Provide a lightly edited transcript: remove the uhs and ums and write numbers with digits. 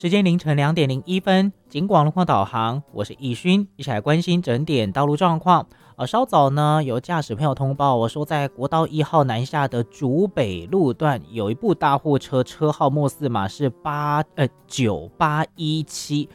时间凌晨2:01，警广路况导航，我是易勋，一起来关心整点道路状况。稍早呢，有驾驶朋友通报我说，在国道1号南下的竹北路段，有一部大货车，车号末4码是9817，